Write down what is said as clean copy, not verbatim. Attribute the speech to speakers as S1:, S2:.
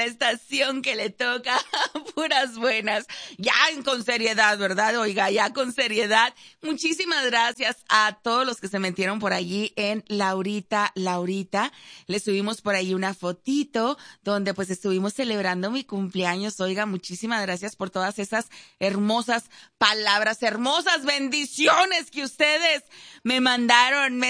S1: estación que le toca puras buenas. Ya con seriedad, ¿verdad? Oiga, ya con seriedad. Muchísimas gracias a todos los que se metieron por allí en Laurita. Le subimos por ahí una fotito donde pues estuvimos celebrando mi cumpleaños. Oiga, muchísimas gracias por todas esas hermosas palabras, hermosas bendiciones que ustedes me mandaron.